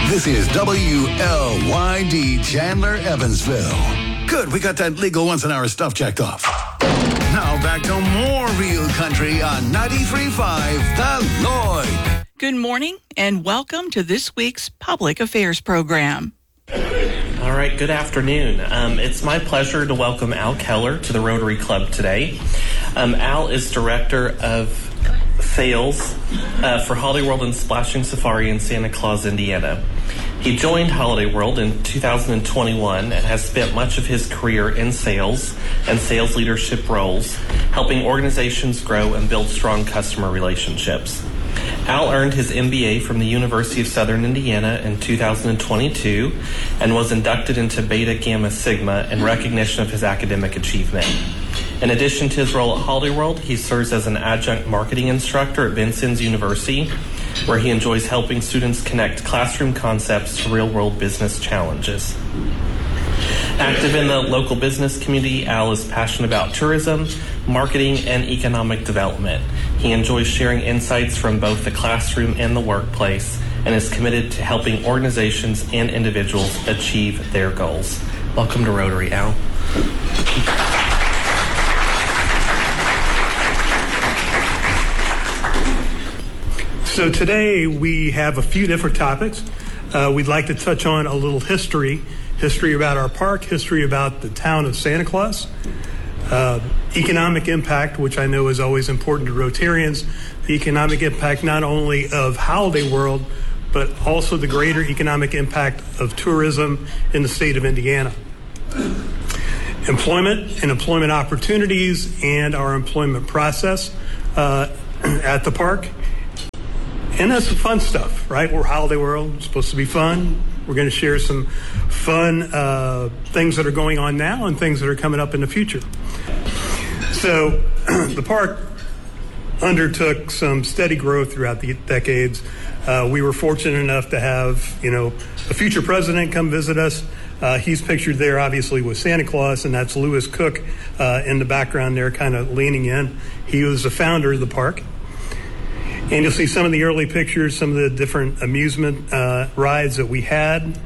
This is WLYD Chandler, Evansville. Good, we got that legal once-an-hour stuff checked off. Now back to more real country on 93.5 The Lloyd. Good morning and welcome to this week's Public Affairs program. All right, good afternoon. It's my pleasure to welcome Al Keller to the Rotary Club today. Al is Director of Sales for Holiday World and Splashing Safari in Santa Claus, Indiana. He joined Holiday World in 2021 and has spent much of his career in sales and sales leadership roles, helping organizations grow and build strong customer relationships. Al earned his MBA from the University of Southern Indiana in 2022 and was inducted into Beta Gamma Sigma in recognition of his academic achievement. In addition to his role at Holiday World, he serves as an adjunct marketing instructor at Vincennes University, where he enjoys helping students connect classroom concepts to real-world business challenges. Active in the local business community, Al is passionate about tourism, marketing, and economic development. He enjoys sharing insights from both the classroom and the workplace and is committed to helping organizations and individuals achieve their goals. Welcome to Rotary, Al. So today we have a few different topics. We'd like to touch on a little history about our park, history about the town of Santa Claus, economic impact, which I know is always important to Rotarians, the economic impact not only of Holiday World, but also the greater economic impact of tourism in the state of Indiana. Employment and employment opportunities and our employment process at the park. And that's the fun stuff, right? We're Holiday World. It's supposed to be fun. We're going to share some fun things that are going on now and things that are coming up in the future. So the park undertook some steady growth throughout the decades. We were fortunate enough to have, a future president come visit us. He's pictured there, obviously, with Santa Claus, and that's Lewis Cook in the background there, kind of leaning in. He was the founder of the park. And you'll see some of the early pictures, some of the different amusement rides that we had. And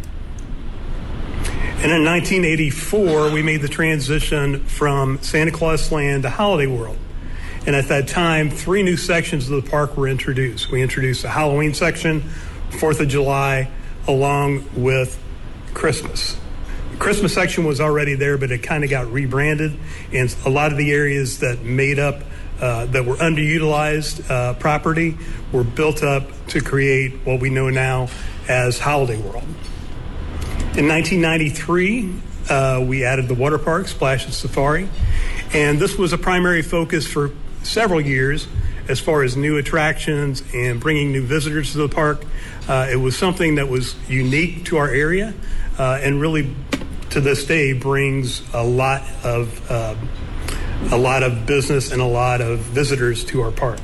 in 1984, we made the transition from Santa Claus Land to Holiday World. And at that time, 3 new sections of the park were introduced. We introduced the Halloween section, 4th of July, along with Christmas. The Christmas section was already there, but it kind of got rebranded. And a lot of the areas that made up that were underutilized property were built up to create what we know now as Holiday World. In 1993, we added the water park, Splash and Safari, and this was a primary focus for several years as far as new attractions and bringing new visitors to the park. It was something that was unique to our area and really to this day brings a lot of business and a lot of visitors to our park.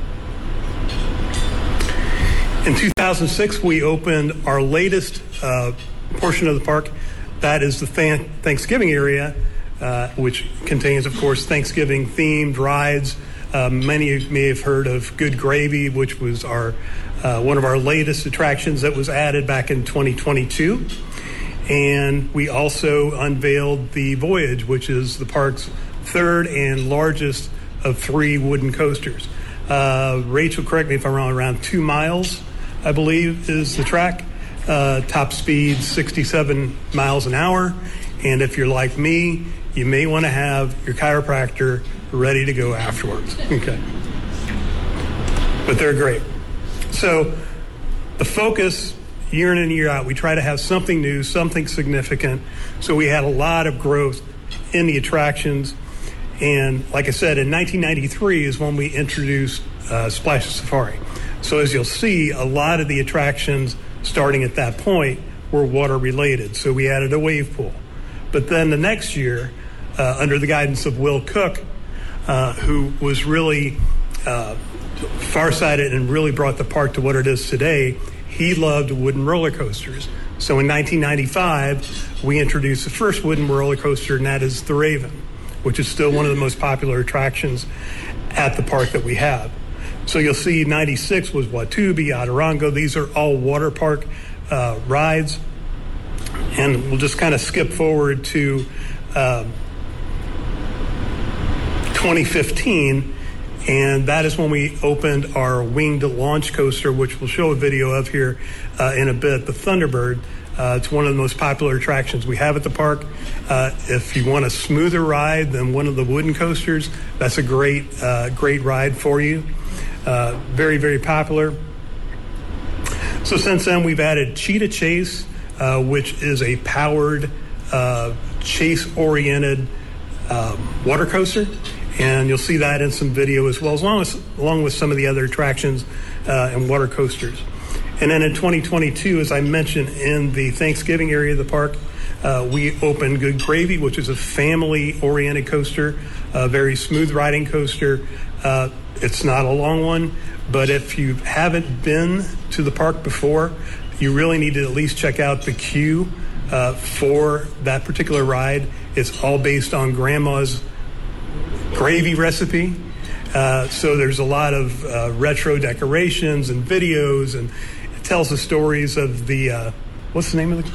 In 2006, we opened our latest portion of the park. That is the Thanksgiving area, which contains, of course, Thanksgiving-themed rides. Many of you may have heard of Good Gravy, which was our one of our latest attractions that was added back in 2022. And we also unveiled the Voyage, which is the park's third and largest of 3 wooden coasters. Rachel, correct me if I'm wrong, around 2 miles, I believe, is the track. Top speed 67 miles an hour. And if you're like me, you may want to have your chiropractor ready to go afterwards. Okay. But they're great. So the focus year in and year out, we try to have something new, something significant. So we had a lot of growth in the attractions. And like I said, in 1993 is when we introduced Splash Safari. So as you'll see, a lot of the attractions starting at that point were water related. So we added a wave pool. But then the next year, under the guidance of Will Cook, who was really farsighted and really brought the park to what it is today, he loved wooden roller coasters. So in 1995, we introduced the first wooden roller coaster, and that is the Raven, which is still one of the most popular attractions at the park that we have. So you'll see 96 was Watubi, Adirondacco. These are all water park rides. And we'll just kind of skip forward to 2015, and that is when we opened our winged launch coaster, which we'll show a video of here in a bit, the Thunderbird. It's one of the most popular attractions we have at the park. If you want a smoother ride than one of the wooden coasters, that's a great ride for you. Very, very popular. So since then, we've added Cheetah Chase, which is a powered, chase-oriented water coaster. And you'll see that in some video as well, along with some of the other attractions and water coasters. And then in 2022, as I mentioned, in the Thanksgiving area of the park, we opened Good Gravy, which is a family-oriented coaster, a very smooth riding coaster. It's not a long one, but if you haven't been to the park before, you really need to at least check out the queue for that particular ride. It's all based on Grandma's gravy recipe. So there's a lot of retro decorations and videos, and it tells the stories of the, what's the name of the?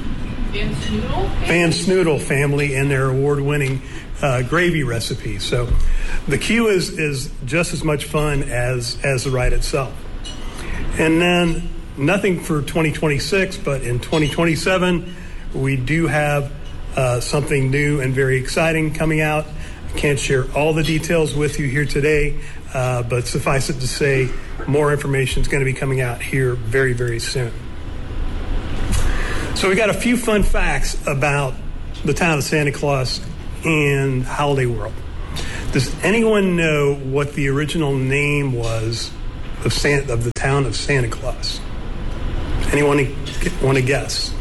Van Snoodle family and their award-winning gravy recipe. So the queue is just as much fun as the ride itself. And then nothing for 2026, but in 2027, we do have something new and very exciting coming out. I can't share all the details with you here today, but suffice it to say, more information is going to be coming out here very, very soon. So we got a few fun facts about the town of Santa Claus and Holiday World. Does anyone know what the original name was of the town of Santa Claus? Anyone want to guess?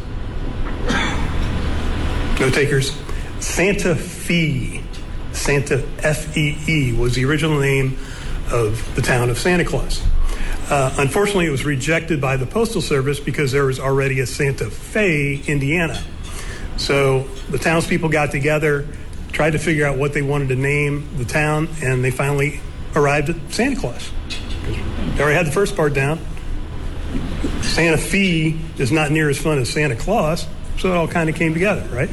No takers? Santa Fe. Santa F-E-E was the original name of the town of Santa Claus. Unfortunately, it was rejected by the Postal Service because there was already a Santa Fe, Indiana. So the townspeople got together, tried to figure out what they wanted to name the town, and they finally arrived at Santa Claus. They already had the first part down. Santa Fe is not near as fun as Santa Claus, so it all kind of came together, right?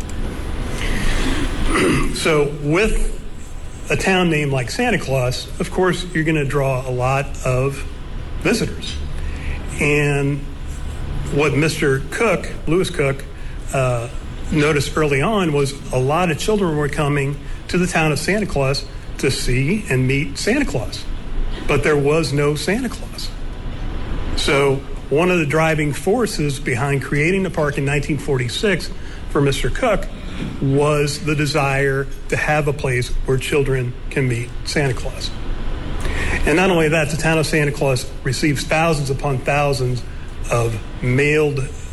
So with a town name like Santa Claus, of course, you're going to draw a lot of visitors. And what Mr. Cook, Lewis Cook, noticed early on was a lot of children were coming to the town of Santa Claus to see and meet Santa Claus. But there was no Santa Claus. So one of the driving forces behind creating the park in 1946 for Mr. Cook was the desire to have a place where children can meet Santa Claus. And not only that, the town of Santa Claus receives thousands upon thousands of mail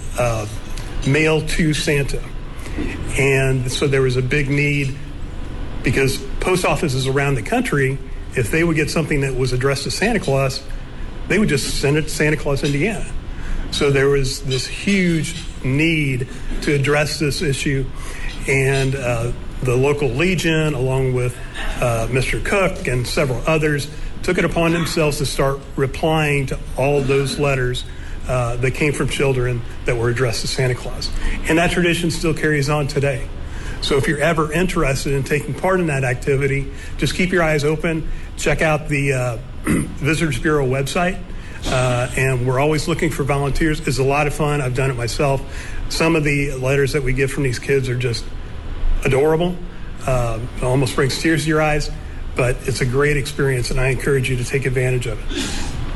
to Santa. And so there was a big need, because post offices around the country, if they would get something that was addressed to Santa Claus, they would just send it to Santa Claus, Indiana. So there was this huge need to address this issue. And the local Legion, along with Mr. Cook and several others, took it upon themselves to start replying to all those letters that came from children that were addressed to Santa Claus. And that tradition still carries on today. So if you're ever interested in taking part in that activity, just keep your eyes open. Check out the Visitors Bureau website. And we're always looking for volunteers. It's a lot of fun. I've done it myself. Some of the letters that we get from these kids are just adorable. It almost brings tears to your eyes, but it's a great experience, and I encourage you to take advantage of it.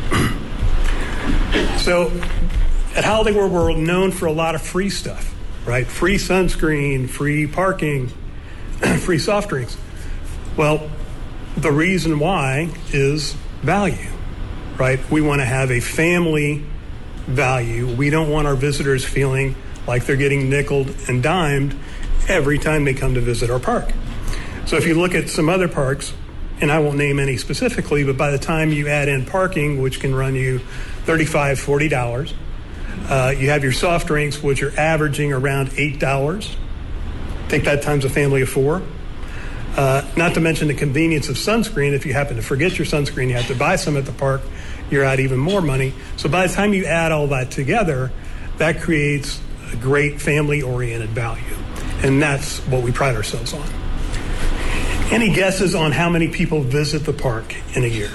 So at Holiday World, we're known for a lot of free stuff, right? Free sunscreen, free parking, free soft drinks. Well, the reason why is value, right? We want to have a family value. We don't want our visitors feeling like they're getting nickeled and dimed every time they come to visit our park. So if you look at some other parks, and I won't name any specifically, but by the time you add in parking, which can run you $35, $40, you have your soft drinks, which are averaging around $8. Take that times a family of four. Not to mention the convenience of sunscreen. If you happen to forget your sunscreen, you have to buy some at the park, you're out even more money. So by the time you add all that together, that creates a great family-oriented value. And that's what we pride ourselves on. Any guesses on how many people visit the park in a year?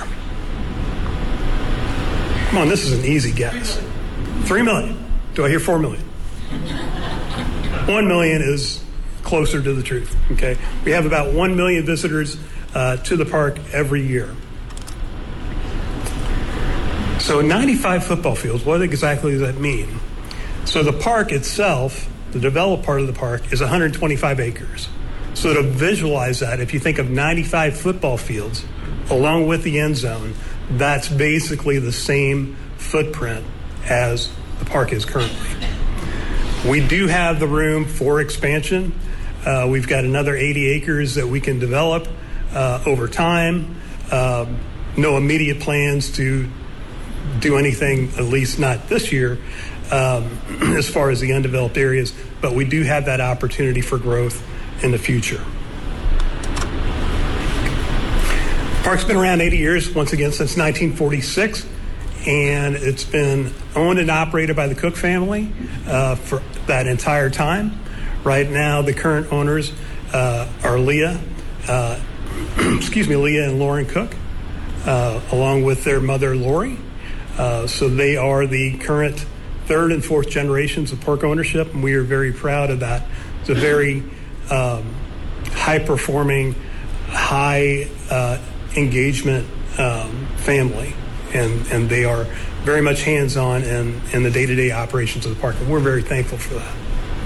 Come on, this is an easy guess. 3 million. Do I hear 4 million? 1 million is closer to the truth, okay? We have about 1 million visitors to the park every year. So 95 football fields, what exactly does that mean? So the park itself, the developed part of the park, is 125 acres. So to visualize that, if you think of 95 football fields along with the end zone, that's basically the same footprint as the park is currently. We do have the room for expansion. We've got another 80 acres that we can develop over time. No immediate plans to do anything, at least not this year, as far as the undeveloped areas, but we do have that opportunity for growth in the future. Park's been around 80 years, once again, since 1946, and it's been owned and operated by the Cook family for that entire time. Right now, the current owners are Leah and Lauren Cook, along with their mother, Lori. So they are the current third and fourth generations of park ownership, and we are very proud of that. It's a very high-performing, high engagement family, and they are very much hands-on in the day-to-day operations of the park, and we're very thankful for that.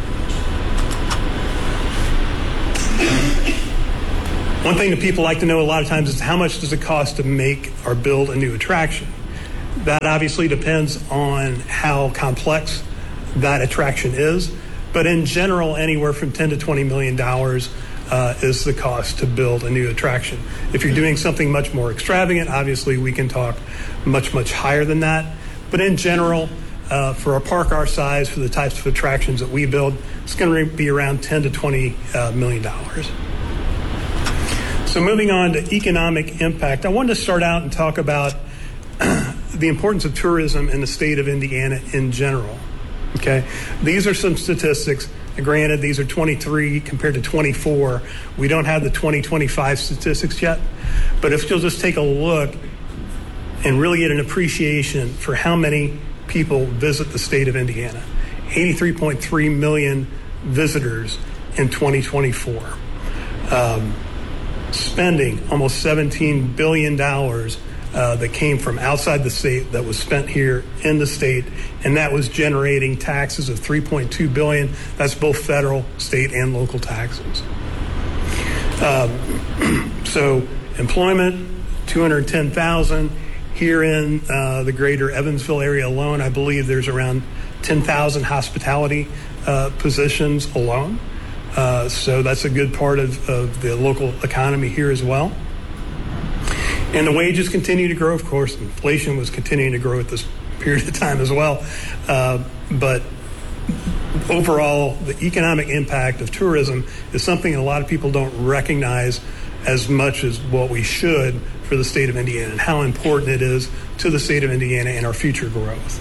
One thing that people like to know a lot of times is how much does it cost to make or build a new attraction? That obviously depends on how complex that attraction is, but in general, anywhere from $10 to $20 million is the cost to build a new attraction. If you're doing something much more extravagant, obviously we can talk much, much higher than that. But in general, for a park our size, for the types of attractions that we build, it's going to be around $10 to $20 million. So moving on to economic impact, I wanted to start out and talk about the importance of tourism in the state of Indiana in general. Okay, these are some statistics. Granted, these are 23 compared to 24. We don't have the 2025 statistics yet, but if you'll just take a look and really get an appreciation for how many people visit the state of Indiana. 83.3 million visitors in 2024. Spending almost $17 billion that came from outside the state that was spent here in the state, and that was generating taxes of $3.2 billion. That's both federal, state, and local taxes. So employment, 210,000. Here in the greater Evansville area alone, I believe there's around 10,000 hospitality positions alone. So that's a good part of the local economy here as well. And the wages continue to grow. Of course, inflation was continuing to grow at this period of time as well. But overall, the economic impact of tourism is something a lot of people don't recognize as much as what we should for the state of Indiana, and how important it is to the state of Indiana and our future growth.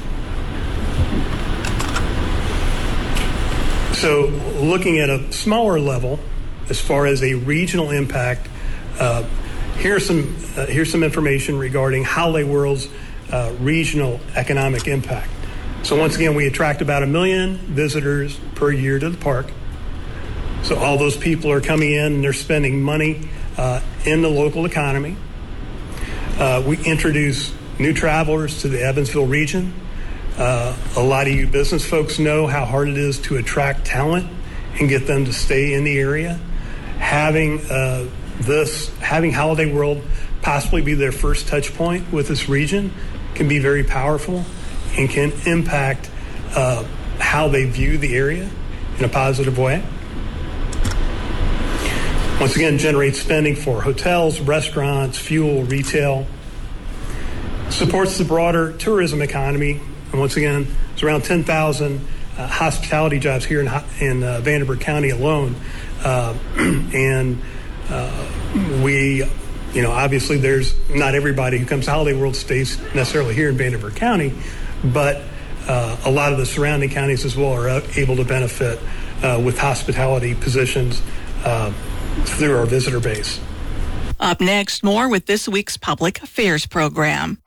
So looking at a smaller level, as far as a regional impact, here's some information regarding Holiday World's regional economic impact. So once again, we attract about 1 million visitors per year to the park. So all those people are coming in and they're spending money in the local economy. We introduce new travelers to the Evansville region. A lot of you business folks know how hard it is to attract talent and get them to stay in the area. Having Holiday World possibly be their first touch point with this region can be very powerful and can impact how they view the area in a positive way. Once again, generates spending for hotels, restaurants, fuel, retail. Supports the broader tourism economy. And once again, it's around 10,000 hospitality jobs here in Vanderburgh County alone. We, obviously there's not everybody who comes to Holiday World stays necessarily here in Vanderburgh County, but a lot of the surrounding counties as well are able to benefit with hospitality positions through our visitor base. Up next, more with this week's Public Affairs program.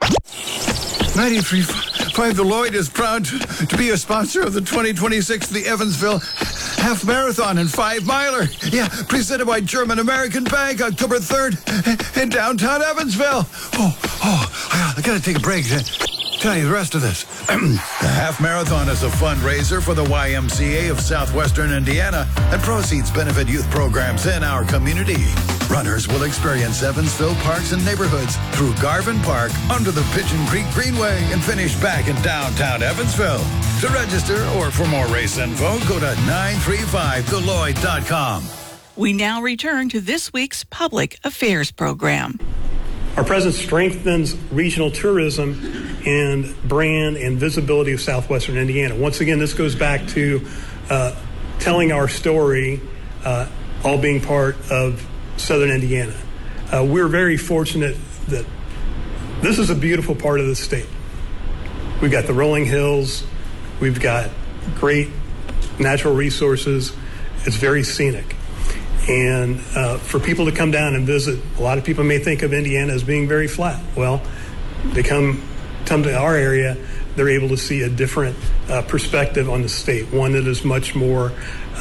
93.5 The Lloyd is proud to be a sponsor of the 2026 The Evansville Half Marathon and 5 Miler. Yeah, presented by German American Bank, October 3rd in downtown Evansville. I gotta take a break to tell you the rest of this. The Half Marathon is a fundraiser for the YMCA of Southwestern Indiana, and proceeds benefit youth programs in our community. Runners will experience Evansville parks and neighborhoods through Garvin Park, under the Pigeon Creek Greenway, and finish back in downtown Evansville. To register or for more race info, go to 935thelloyd.com. We now return to this week's Public Affairs program. Our presence strengthens regional tourism and brand and visibility of Southwestern Indiana. Once again, this goes back to telling our story, all being part of Southern Indiana. We're very fortunate that this is a beautiful part of the state. We've got the rolling hills. We've got great natural resources. It's very scenic. And for people to come down and visit, a lot of people may think of Indiana as being very flat. Well, they come to our area, they're able to see a different perspective on the state, one that is much more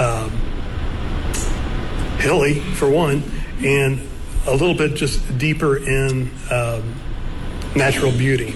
hilly, for one, and a little bit just deeper in natural beauty.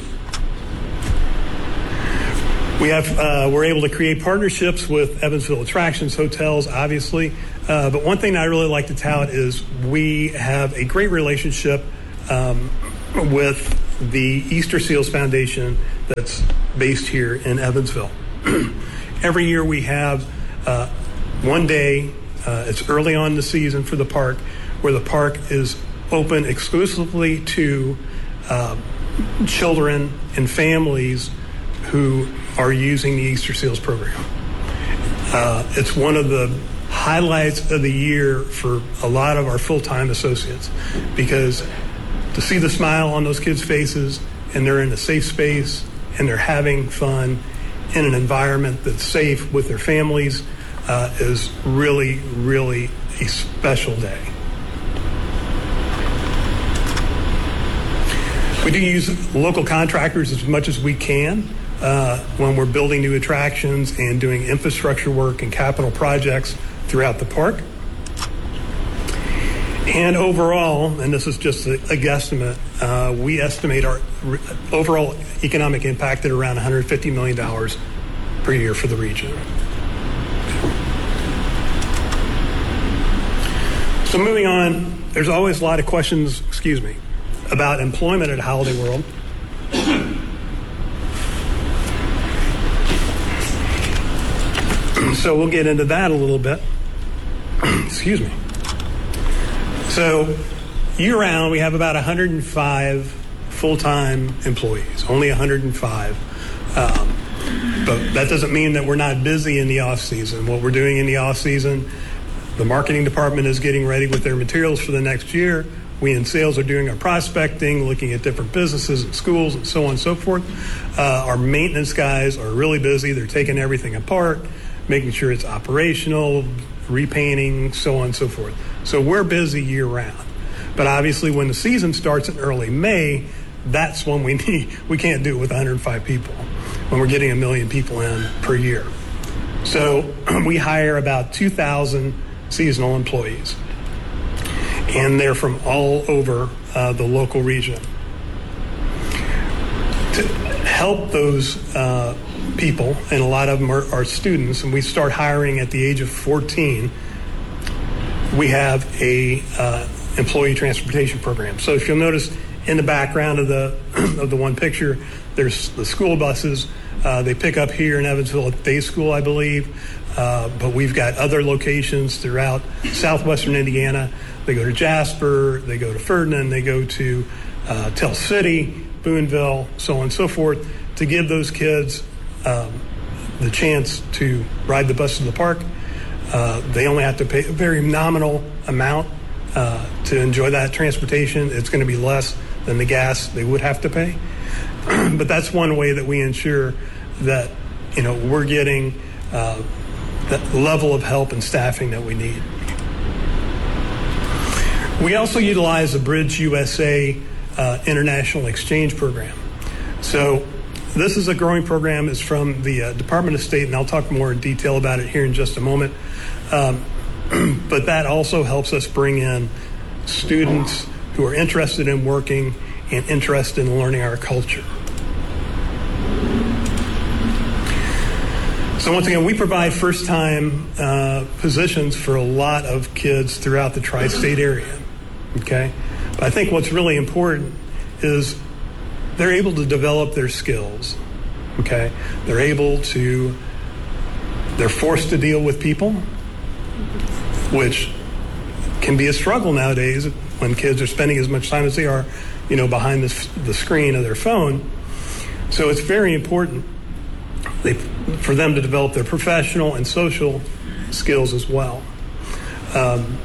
We're able to create partnerships with Evansville Attractions, hotels, obviously. But one thing I really like to tout is we have a great relationship with the Easter Seals Foundation that's based here in Evansville. Every year we have one day, it's early on in the season for the park, where the park is open exclusively to children and families who are using the Easter Seals program. It's one of the highlights of the year for a lot of our full-time associates, because to see the smile on those kids' faces, and they're in a safe space and they're having fun in an environment that's safe with their families is really, really a special day. We do use local contractors as much as we can when we're building new attractions and doing infrastructure work and capital projects throughout the park. And overall, and this is just a guesstimate, we estimate our overall economic impact at around $150 million per year for the region. So moving on, there's always a lot of questions, about employment at Holiday World. So we'll get into that a little bit. Excuse me. So year-round, we have about 105 full-time employees, only 105. But that doesn't mean that we're not busy in the off-season. What we're doing in the off-season, the marketing department is getting ready with their materials for the next year. We in sales are doing our prospecting, looking at different businesses and schools and so on and so forth. Our maintenance guys are really busy. They're taking everything apart, making sure it's operational, repainting, so on and so forth. So we're busy year round. But obviously when the season starts in early May, that's when we can't do it with 105 people, when we're getting 1 million people in per year. So we hire about 2,000 seasonal employees, and they're from all over the local region. To help those people, and a lot of them are students, and we start hiring at the age of 14, we have a employee transportation program. So if you'll notice in the background of the one picture, there's the school buses. They pick up here in Evansville at Day School, I believe, but we've got other locations throughout southwestern Indiana. They go to Jasper, they go to Ferdinand, they go to Tell City, Boonville, so on and so forth, to give those kids the chance to ride the bus to the park. They only have to pay a very nominal amount to enjoy that transportation. It's going to be less than the gas they would have to pay. But that's one way that we ensure that we're getting the level of help and staffing that we need. We also utilize the Bridge USA International Exchange Program. So this is a growing program. It's from the Department of State, and I'll talk more in detail about it here in just a moment. But that also helps us bring in students who are interested in working and interested in learning our culture. So once again, we provide first-time positions for a lot of kids throughout the tri-state area, okay? But I think what's really important is they're able to develop their skills, okay? They're forced to deal with people, which can be a struggle nowadays when kids are spending as much time as they are, behind the screen of their phone. So it's very important for them to develop their professional and social skills as well. And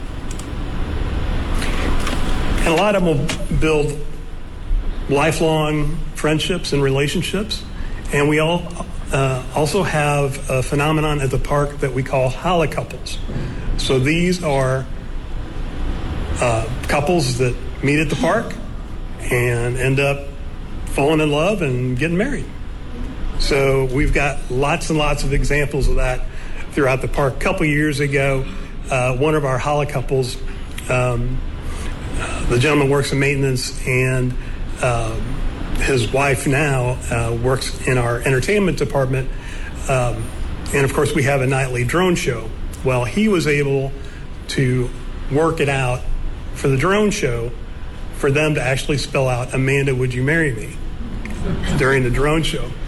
a lot of them will build lifelong friendships and relationships. And we also have a phenomenon at the park that we call holocouples. So these are couples that meet at the park and end up falling in love and getting married. So we've got lots and lots of examples of that throughout the park. A couple years ago, one of our holocouples, the gentleman works in maintenance, and his wife now works in our entertainment department. And of course, we have a nightly drone show. Well, he was able to work it out for the drone show for them to actually spell out, "Amanda, would you marry me?" during the drone show.